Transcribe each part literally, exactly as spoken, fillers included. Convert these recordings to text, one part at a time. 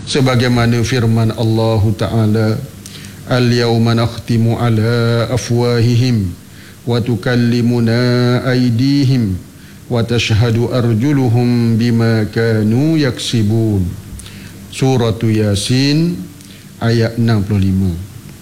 sebagaimana firman Allah Ta'ala, al-yawma nakhtimu ala afwahihim wa tukallimuna aydihim wa tashhadu arjuluhum bima kanu yaksibun. Surah Yasin ayat enam puluh lima.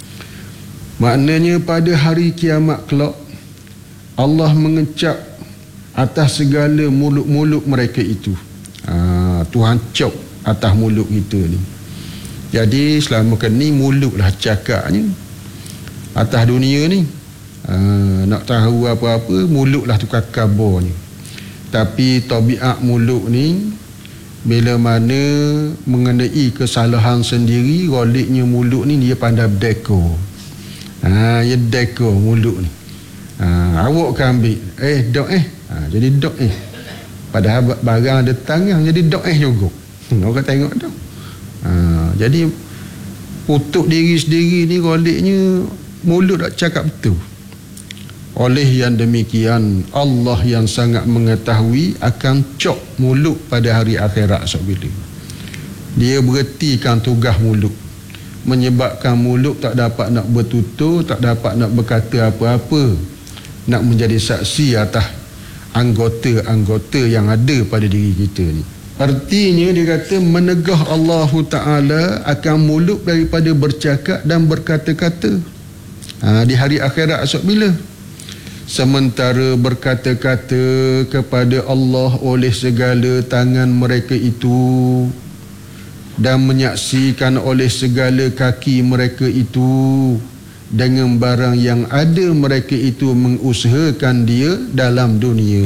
Maknanya pada hari kiamat kelak Allah mengecap atas segala mulut-mulut mereka itu. Ha, Tuhan cop atas mulut kita ni. Jadi selama ni mulutlah cakapnya atas dunia ni. Ha, nak tahu apa-apa mulutlah tukar kabarnya. Tapi tabiat mulut ni bila mana mengenai kesalahan sendiri, goliknya mulut ni dia pandai dekor. Ha, dia dekor mulut ni. Ha, awak kan ambil eh dok eh ha, jadi dok eh, padahal barang ada tangan jadi dok eh juga. hmm, orang tengok tu. Ha, jadi untuk diri sendiri ni goliknya mulut tak cakap betul. Oleh yang demikian Allah yang sangat mengetahui akan cop mulut pada hari akhirat sebila dia berhentikan tugas mulut, menyebabkan mulut tak dapat nak bertutur, tak dapat nak berkata apa-apa, nak menjadi saksi atas anggota-anggota yang ada pada diri kita ni. Artinya dia kata menegah Allah Ta'ala akan mulut daripada bercakap dan berkata-kata ha, di hari akhirat esok bila. Sementara berkata-kata kepada Allah oleh segala tangan mereka itu dan menyaksikan oleh segala kaki mereka itu dengan barang yang ada mereka itu mengusahakan dia dalam dunia.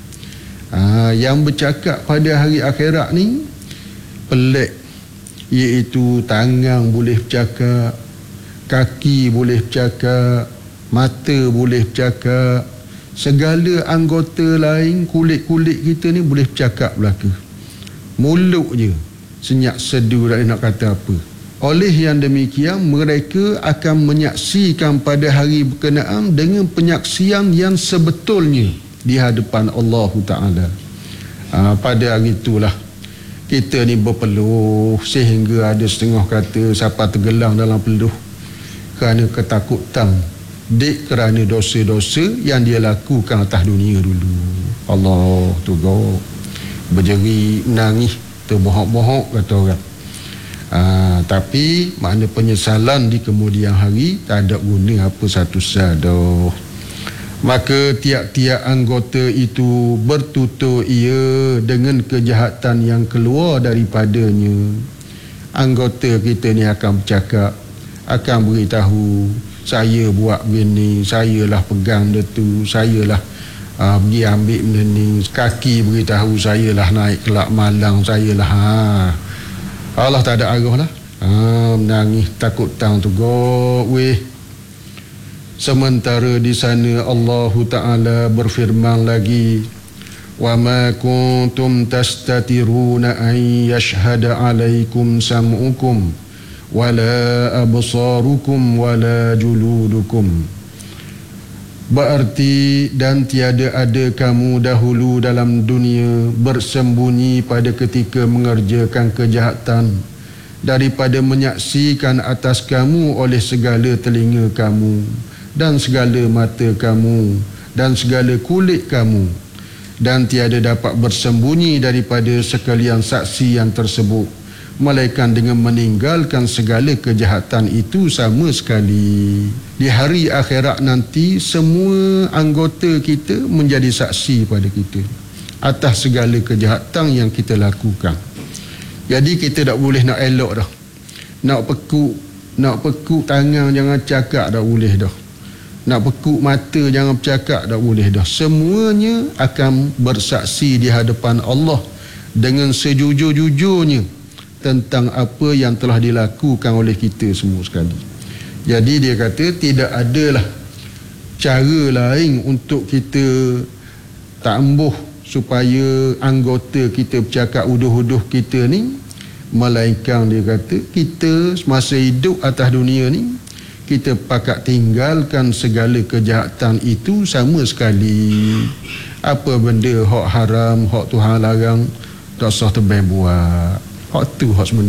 Ha, yang bercakap pada hari akhirat ni pelik, iaitu tangan boleh bercakap, kaki boleh bercakap, mata boleh bercakap, segala anggota lain kulit-kulit kita ni boleh bercakap belaka. Mulut je senyap sedu tak nak kata apa. Oleh yang demikian mereka akan menyaksikan pada hari berkenaan dengan penyaksian yang sebetulnya di hadapan Allah Ta'ala. Ha, pada hari itulah kita ni berpeluh sehingga ada setengah kata siapa tergelam dalam peluh kerana ketakutan, dik kerana dosa-dosa yang dia lakukan atas dunia dulu. Allah tu go berjeri menangis terbohok-bohok kata orang. Aa, tapi makna penyesalan di kemudian hari tak ada guna apa satu sadoh. Maka tiap-tiap anggota itu bertutur ia dengan kejahatan yang keluar daripadanya. Anggota kita ni akan bercakap, akan beritahu, saya buat begini, saya lah pegang dia tu, saya lah uh, pergi ambil benda ni. Kaki beritahu saya lah naik kelak malang, saya lah ha. Allah tak ada arah lah. Ha, menangis takut tang tu go weh. Sementara di sana Allah Ta'ala berfirman lagi, wa ma kuntum tastatiruna an yashhada alaikum sam'ukum wala absarukum wala juludukum. Berarti dan tiada ada kamu dahulu dalam dunia bersembunyi pada ketika mengerjakan kejahatan daripada menyaksikan atas kamu oleh segala telinga kamu dan segala mata kamu dan segala kulit kamu, dan tiada dapat bersembunyi daripada sekalian saksi yang tersebut melainkan dengan meninggalkan segala kejahatan itu sama sekali. Di hari akhirat nanti semua anggota kita menjadi saksi pada kita atas segala kejahatan yang kita lakukan. Jadi kita tak boleh nak elok dah. Nak pekuk, nak pekuk tangan jangan cakap tak boleh dah. Nak pekuk mata jangan bercakap tak boleh dah. Semuanya akan bersaksi di hadapan Allah dengan sejujur-jujurnya tentang apa yang telah dilakukan oleh kita semua sekali. Jadi dia kata tidak adalah cara lain untuk kita tambuh supaya anggota kita bercakap uduh-uduh kita ni, melainkan dia kata kita semasa hidup atas dunia ni kita pakat tinggalkan segala kejahatan itu sama sekali. Apa benda hak haram, hak Tuhan larang, tak usah terbang buat. Hak tu hak sebenarnya.